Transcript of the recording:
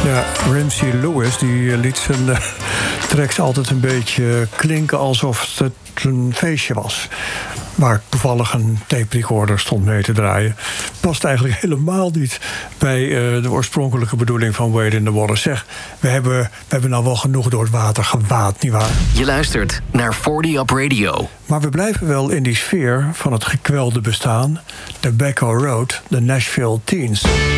Ja, Ramsey Lewis die liet zijn tracks altijd een beetje klinken alsof het een feestje was. Waar toevallig een tape recorder stond mee te draaien. Past eigenlijk helemaal niet bij de oorspronkelijke bedoeling van Wade in the Water. Zeg, we hebben nou wel genoeg door het water gewaad, nietwaar? Je luistert naar 40 Up Radio. Maar we blijven wel in die sfeer van het gekwelde bestaan. Tobacco Road, de Nashville Teens.